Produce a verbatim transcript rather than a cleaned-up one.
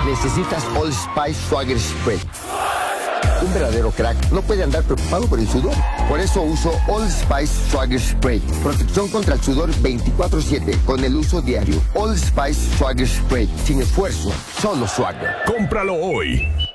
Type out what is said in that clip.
necesitas Old Spice Swagger Spray. Un verdadero crack no puede andar preocupado por el sudor. Por eso uso Old Spice Swagger Spray. Protección contra el sudor veinticuatro siete con el uso diario. Old Spice Swagger Spray. Sin esfuerzo, solo swagger. ¡Cómpralo hoy!